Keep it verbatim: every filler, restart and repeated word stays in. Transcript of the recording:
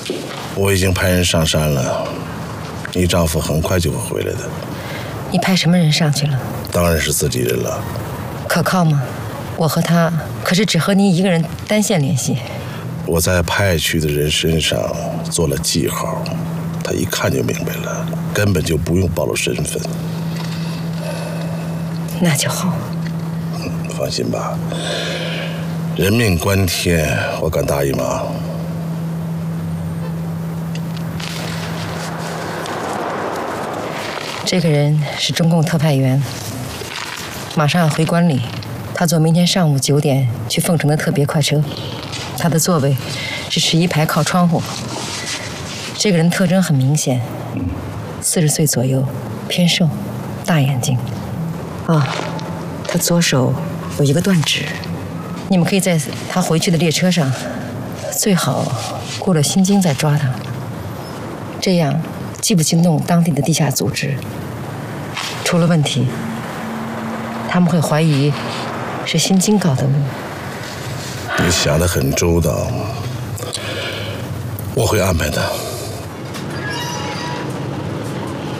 我已经派人上山了，你丈夫很快就会回来的。 你派什么人上去了？ 当然是自己人了。 可靠吗？我和他可是只和你一个人单线联系。 我在派去的人身上做了记号，他一看就明白了，根本就不用暴露身份。 那就好。 嗯，放心吧，人命关天，我敢答应吗？ 这个人是中共特派员，马上要回关里，他坐明天上午九点去凤城的特别快车，他的座位是十一排靠窗户。这个人特征很明显，四十岁左右，偏瘦，大眼睛。啊，他左手有一个断指。你们可以在他回去的列车上，最好过了新京再抓他，这样既不惊动当地的地下组织，出了问题，他们会怀疑是新京搞的。 你想得很周到，我会安排的。